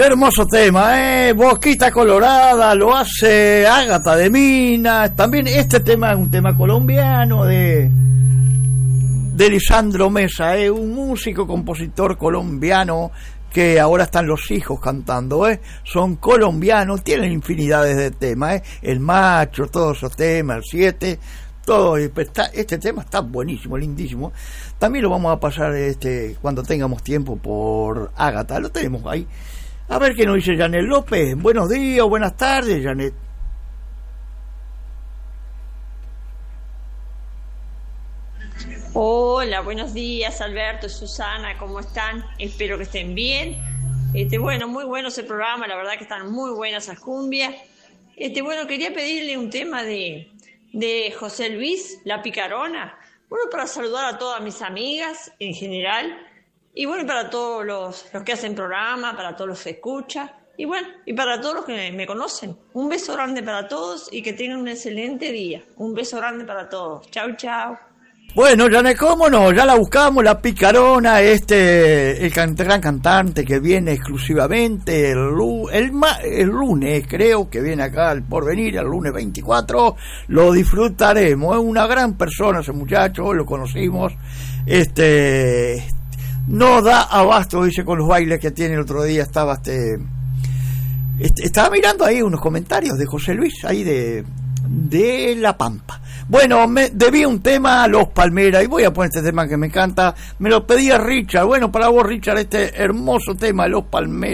Qué hermoso tema, Boquita Colorada, lo hace Ágata de Minas. También este tema es un tema colombiano de Lisandro Mesa, un músico, compositor colombiano que ahora están los hijos cantando, son colombianos, tienen infinidades de temas, El Macho, todos esos temas, el 7, todo. Este tema está buenísimo, lindísimo. También lo vamos a pasar cuando tengamos tiempo por Ágata, lo tenemos ahí. A ver qué nos dice Janet López. Buenos días, buenas tardes, Janet. Hola, buenos días, Alberto y Susana, ¿cómo están? Espero que estén bien. Bueno, muy bueno ese programa, la verdad que están muy buenas esas cumbias. Bueno, quería pedirle un tema de José Luis, La Picarona. Bueno, para saludar a todas mis amigas en general. Y bueno, para todos los que hacen programa, para todos los que escuchan. Y bueno, y para todos los que me conocen. Un beso grande para todos y que tengan un excelente día. Un beso grande para todos. Chau, chau. Bueno, Janet, cómo no, ya la buscamos, La Picarona, el gran cantante que viene exclusivamente el lunes, creo que viene acá al Porvenir, el lunes 24, lo disfrutaremos, es una gran persona ese muchacho, lo conocimos, no da abasto, dice, con los bailes que tiene. El otro día estaba estaba mirando ahí unos comentarios de José Luis, ahí de La Pampa. Bueno, me debí un tema a Los Palmeras y voy a poner este tema que me encanta. Me lo pedía Richard. Bueno, para vos, Richard, este hermoso tema de Los Palmeras.